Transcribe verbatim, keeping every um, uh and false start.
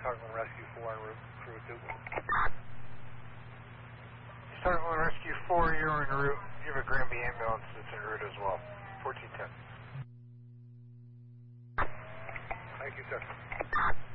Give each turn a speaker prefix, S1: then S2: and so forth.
S1: Starkland Rescue four en route, crew two.
S2: Starkland Rescue four, you're en route. You have a Granby ambulance that's en route as well. fourteen ten.
S1: Thank you, sir.